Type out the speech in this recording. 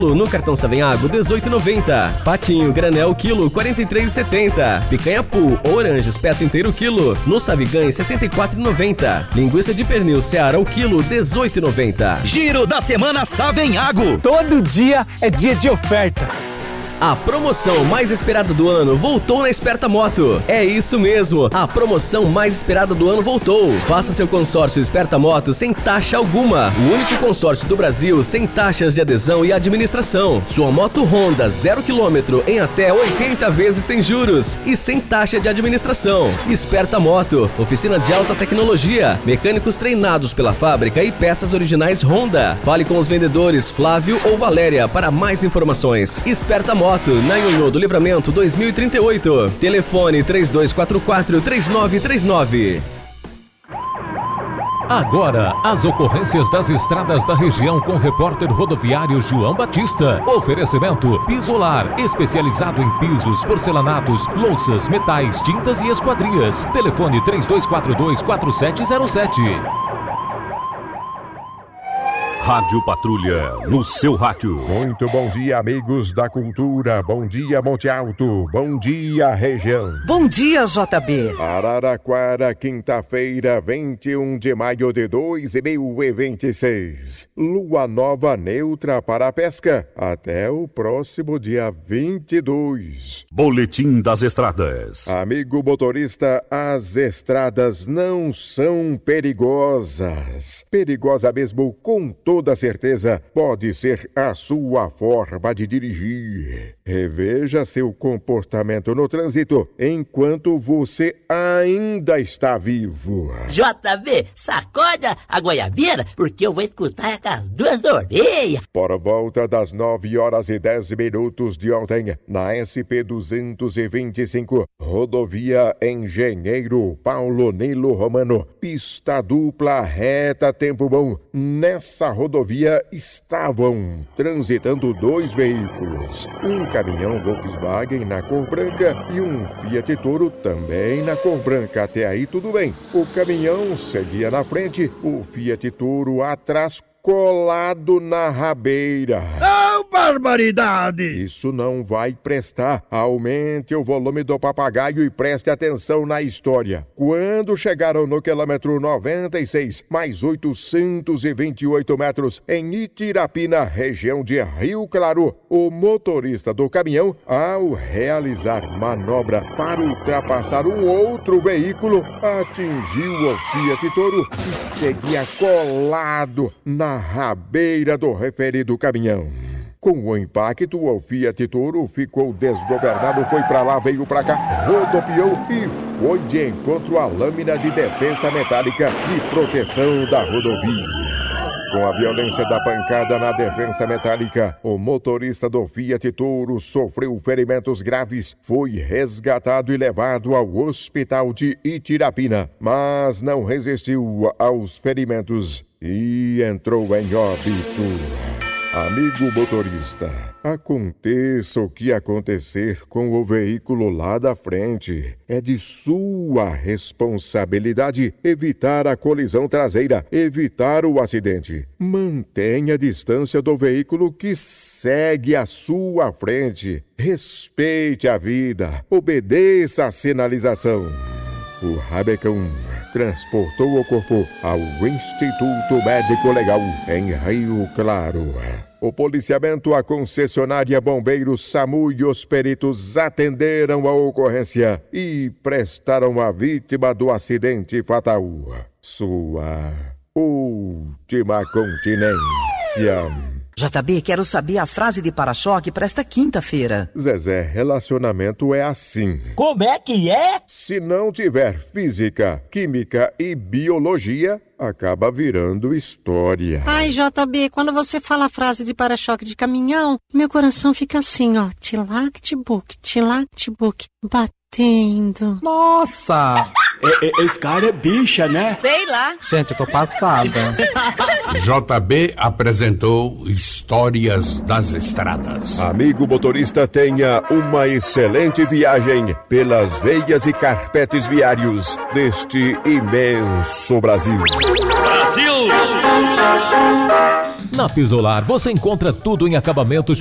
No cartão Savenhago, R$18,90. Patinho granel, quilo, R$43,70. Picanha Pool ou Oranges, peça inteiro, quilo, no Savigã, R$64,90. Linguiça de pernil Seara, o quilo, R$18,90. Giro da Semana Savenhago. Todo dia é dia de oferta. A promoção mais esperada do ano voltou na Esperta Moto. É isso mesmo, a promoção mais esperada do ano voltou. Faça seu consórcio Esperta Moto sem taxa alguma. O único consórcio do Brasil sem taxas de adesão e administração. Sua moto Honda 0 km em até 80 vezes sem juros e sem taxa de administração. Esperta Moto, oficina de alta tecnologia, mecânicos treinados pela fábrica e peças originais Honda. Fale com os vendedores Flávio ou Valéria para mais informações. Esperta Moto, na Ionho do Livramento 2038. Telefone 3244-3939. Agora, as ocorrências das estradas da região com o repórter rodoviário João Batista. Oferecimento Pisolar, especializado em pisos, porcelanatos, louças, metais, tintas e esquadrias. Telefone 3242-4707. Rádio Patrulha, no seu rádio. Muito bom dia, amigos da cultura. Bom dia, Monte Alto. Bom dia, região. Bom dia, JB. Araraquara, quinta-feira, 21 de maio de 2026. Lua nova neutra para a pesca. Até o próximo dia 22. Boletim das Estradas. Amigo motorista, as estradas não são perigosas. Perigosa mesmo, com toda certeza, pode ser a sua forma de dirigir. Reveja seu comportamento no trânsito enquanto você ainda está vivo. JB, sacoda a goiabeira, porque eu vou escutar com as duas orelhas. Por volta das 9h10 de ontem, na SP-225, rodovia Engenheiro Paulo Nilo Romano, pista dupla reta tempo bom. Nessa rodovia estavam transitando dois veículos, um caminhão Volkswagen na cor branca e um Fiat Toro também na cor branca. Até aí tudo bem. O caminhão seguia na frente, o Fiat Toro atrás, colado na rabeira. Oh, barbaridade! Isso não vai prestar. Aumente o volume do papagaio e preste atenção na história. Quando chegaram no quilômetro 96, mais 828 metros, em Itirapina, região de Rio Claro, o motorista do caminhão, ao realizar manobra para ultrapassar um outro veículo, atingiu o Fiat Toro e seguia colado na rabeira do referido caminhão. Com o impacto, o Fiat Toro ficou desgovernado, foi pra lá, veio pra cá, rodopiou e foi de encontro à lâmina de defensa metálica de proteção da rodovia. Com a violência da pancada na defensa metálica, o motorista do Fiat Toro sofreu ferimentos graves, foi resgatado e levado ao hospital de Itirapina, mas não resistiu aos ferimentos e entrou em óbito. Amigo motorista, aconteça o que acontecer com o veículo lá da frente, é de sua responsabilidade evitar a colisão traseira, evitar o acidente. Mantenha a distância do veículo que segue à sua frente. Respeite a vida, obedeça a sinalização. O Rabecão transportou o corpo ao Instituto Médico Legal em Rio Claro. O policiamento, a concessionária Bombeiros, SAMU e os peritos atenderam a ocorrência e prestaram à vítima do acidente fatal sua última continência. JB, quero saber a frase de para-choque para esta quinta-feira. Zezé, relacionamento é assim. Como é que é? Se não tiver física, química e biologia, acaba virando história. Ai, JB, quando você fala a frase de para-choque de caminhão, meu coração fica assim, ó. Tilac-tibuc, batendo. Nossa! Esse cara é bicha, né? Sei lá. Gente, eu tô passada. JB apresentou Histórias das Estradas. Amigo motorista, tenha uma excelente viagem pelas veias e carpetes viários deste imenso Brasil. Brasil! Na Pisolar você encontra tudo em acabamentos